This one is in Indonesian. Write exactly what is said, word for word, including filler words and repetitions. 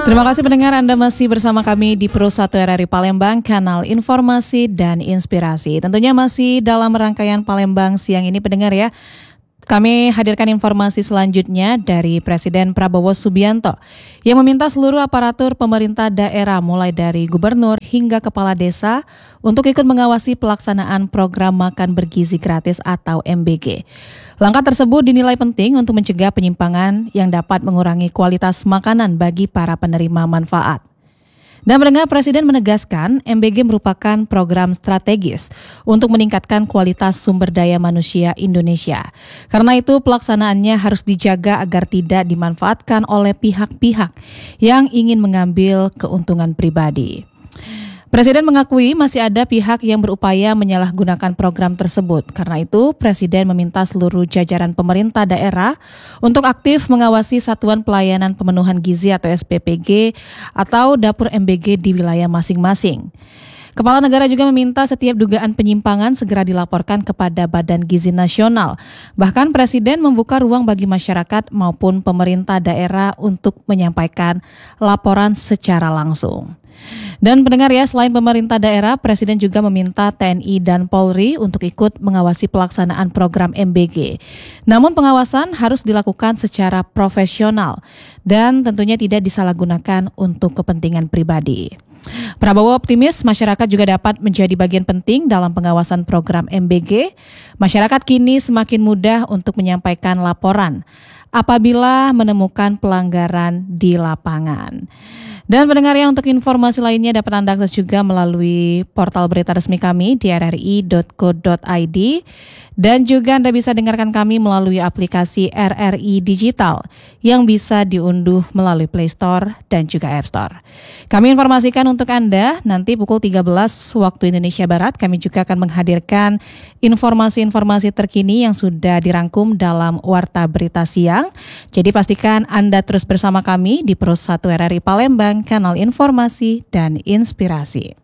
Terima kasih pendengar, Anda masih bersama kami di Pro satu R R I Palembang, kanal informasi dan inspirasi. Tentunya masih dalam rangkaian Palembang siang ini pendengar ya. Kami hadirkan informasi selanjutnya dari Presiden Prabowo Subianto yang meminta seluruh aparatur pemerintah daerah mulai dari gubernur hingga kepala desa untuk ikut mengawasi pelaksanaan program makan bergizi gratis atau M B G. Langkah tersebut dinilai penting untuk mencegah penyimpangan yang dapat mengurangi kualitas makanan bagi para penerima manfaat. Dan pendengar, Presiden menegaskan M B G merupakan program strategis untuk meningkatkan kualitas sumber daya manusia Indonesia. Karena itu pelaksanaannya harus dijaga agar tidak dimanfaatkan oleh pihak-pihak yang ingin mengambil keuntungan pribadi. Presiden mengakui masih ada pihak yang berupaya menyalahgunakan program tersebut. Karena itu, Presiden meminta seluruh jajaran pemerintah daerah untuk aktif mengawasi Satuan Pelayanan Pemenuhan Gizi atau S P P G atau dapur M B G di wilayah masing-masing. Kepala negara juga meminta setiap dugaan penyimpangan segera dilaporkan kepada Badan Gizi Nasional. Bahkan Presiden membuka ruang bagi masyarakat maupun pemerintah daerah untuk menyampaikan laporan secara langsung. Dan pendengar ya, selain pemerintah daerah, Presiden juga meminta T N I dan Polri untuk ikut mengawasi pelaksanaan program M B G. Namun pengawasan harus dilakukan secara profesional dan tentunya tidak disalahgunakan untuk kepentingan pribadi. Prabowo optimis masyarakat juga dapat menjadi bagian penting dalam pengawasan program M B G. Masyarakat kini semakin mudah untuk menyampaikan laporan apabila menemukan pelanggaran di lapangan. Dan pendengar ya, untuk informasi lainnya dapat Anda akses juga melalui portal berita resmi kami di r r i dot co dot i d dan juga Anda bisa dengarkan kami melalui aplikasi R R I Digital yang bisa diunduh melalui Play Store dan juga App Store. Kami informasikan untuk Anda nanti pukul tiga belas waktu Indonesia Barat kami juga akan menghadirkan informasi-informasi terkini yang sudah dirangkum dalam Warta Berita Siang. Jadi pastikan Anda terus bersama kami di Pro satu R R I Palembang, kanal informasi dan inspirasi.